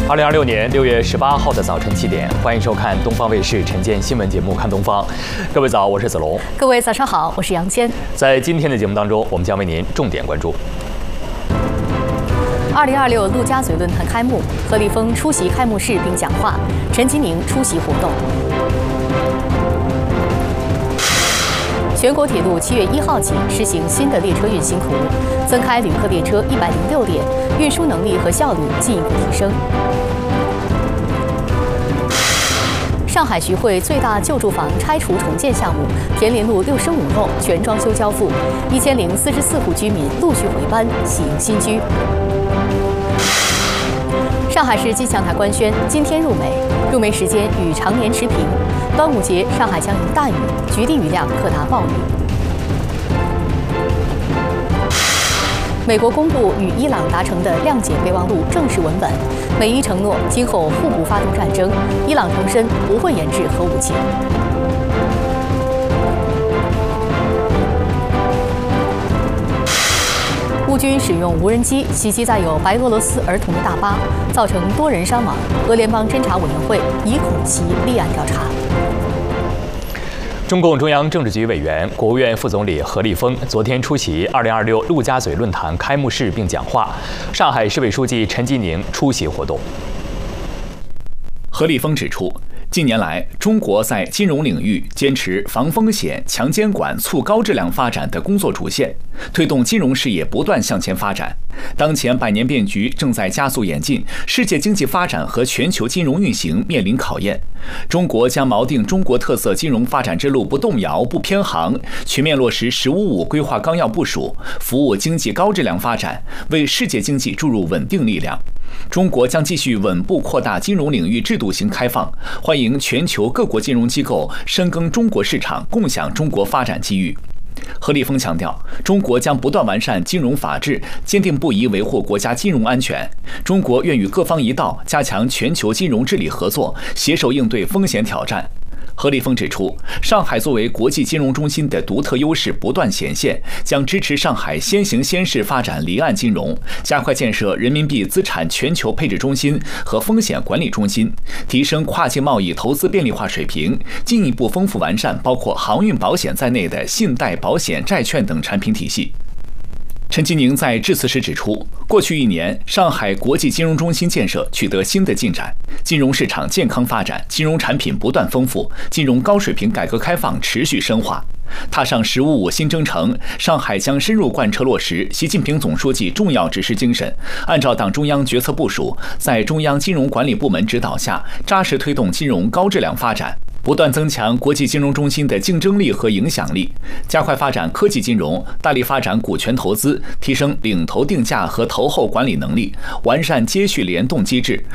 2026年6月18号的早晨7点，欢迎收看东方卫视晨间新闻节目《看东方》。各位早，我是子龙。 各位早上好，我是杨坚。 在今天的节目当中，我们将为您重点关注 2026陆家嘴论坛开幕，何立峰出席开幕式并讲话，陈吉宁出席活动。全国铁路7月1号起实行新的列车运行图，增开旅客列车106列，运输能力和效率进一步提升。上海徐汇最大旧住房拆除重建项目田林路65弄全装修交付，1044户居民陆续回班，喜迎新居。上海市气象台官宣，今天入梅，入梅时间与常年持平。端午节，上海将迎大雨，局地雨量可达暴雨。美国公布与伊朗达成的谅解备忘录正式文本，美伊承诺今后互不发动战争，伊朗重申不会研制核武器。乌军使用无人机袭击载有白俄罗斯儿童的大巴，造成多人伤亡。俄联邦侦查委员会以恐袭立案调查。 中共中央政治局委员、国务院副总理何立峰昨天出席2026陆家嘴论坛开幕式并讲话，上海市委书记陈吉宁出席活动。 何立峰指出，近年来，中国在金融领域坚持防风险、强监管、促高质量发展的工作主线，推动金融事业不断向前发展。当前百年变局正在加速演进，世界经济发展和全球金融运行面临考验。中国将锚定中国特色金融发展之路不动摇、不偏航，全面落实“十五五”规划纲要部署，服务经济高质量发展，为世界经济注入稳定力量。中国将继续稳步扩大金融领域制度型开放，欢迎全球各国金融机构深耕中国市场，共享中国发展机遇。何立峰强调，中国将不断完善金融法治，坚定不移维护国家金融安全。中国愿与各方一道，加强全球金融治理合作，携手应对风险挑战。何立峰指出，上海作为国际金融中心的独特优势不断显现，将支持上海先行先试发展离岸金融，加快建设人民币资产全球配置中心和风险管理中心，提升跨境贸易投资便利化水平，进一步丰富完善包括航运保险在内的信贷、保险、债券等产品体系。陈吉宁在致辞时指出，过去1年，上海国际金融中心建设取得新的进展，金融市场健康发展，金融产品不断丰富，金融高水平改革开放持续深化。踏上“十五五”新征程，上海将深入贯彻落实习近平总书记重要指示精神，按照党中央决策部署，在中央金融管理部门指导下，扎实推动金融高质量发展，不断增强国际金融中心的竞争力和影响力，加快发展科技金融，大力发展股权投资，提升领投定价和投后管理能力，完善接续联动机制，